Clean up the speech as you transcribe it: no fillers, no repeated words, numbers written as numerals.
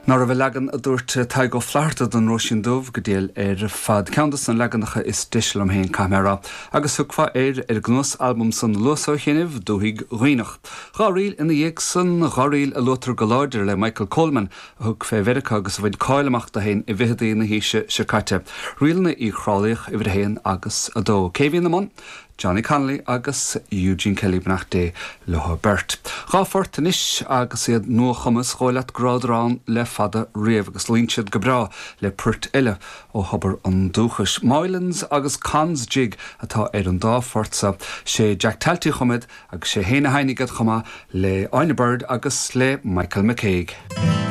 Nor a bheith legan a dúirt taig go flearta don Róisín Dubh go déal fad ceantas an leganacha is deisiil am héin camera agus thugfa gnós album san Lúsá chéanamh dúthaigh roinach. Gharíl ina dhéag san gharíl a lutar go láidir le Michael Coleman a thug fé Mheireachta agus a bhaid cáileamach a héin I bhíodaí na híise se caite. Rialna í chrálaíoch I bhír héin agus a dó. Céhíon amon? Johnny Connolly agus Eugene Kelly Bnachté le Bert. Gáfort inis agus iad nua chumas gháileat grádraán le fada riamh agus líonsead go bra le purt eile ó hobar an dúchas. Moylands agus Cons jig atá an dáfortsa sé Jack Talty chumid agus sé héna hainigad chuma le Aine Bird agus le Michael McCaig.